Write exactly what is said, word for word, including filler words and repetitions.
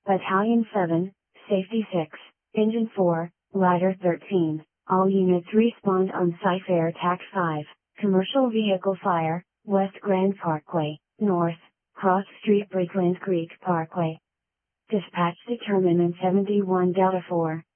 Battalion seven, Safety six, Engine four, Ladder thirteen. All units respawned on Site Air Attack five, Commercial Vehicle Fire, West Grand Parkway, North, Cross Street Brickland Creek Parkway. Dispatch Determinant seventy-one Delta four.